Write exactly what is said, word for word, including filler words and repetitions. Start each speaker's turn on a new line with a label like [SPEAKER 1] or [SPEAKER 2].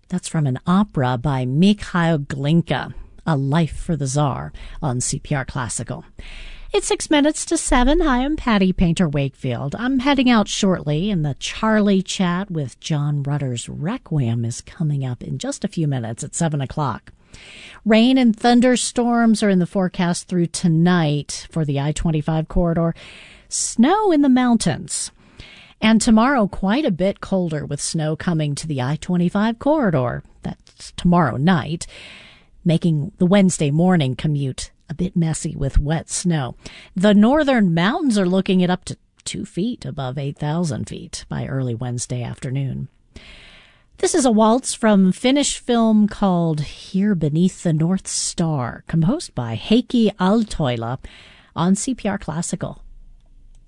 [SPEAKER 1] That's from an opera by Mikhail Glinka, A Life for the Tsar, on C P R Classical. It's six minutes to seven. Hi, I'm Patty Painter Wakefield. I'm heading out shortly, and the Charlie Chat with John Rutter's Requiem is coming up in just a few minutes at seven o'clock. Rain and thunderstorms are in the forecast through tonight for the I twenty-five corridor. Snow in the mountains. And tomorrow, quite a bit colder with snow coming to the I twenty-five corridor. That's tomorrow night, making the Wednesday morning commute a bit messy with wet snow. The northern mountains are looking at up to two feet above eight thousand feet by early Wednesday afternoon. This is a waltz from Finnish film called Here Beneath the North Star, composed by Heikki Aaltoila on C P R Classical.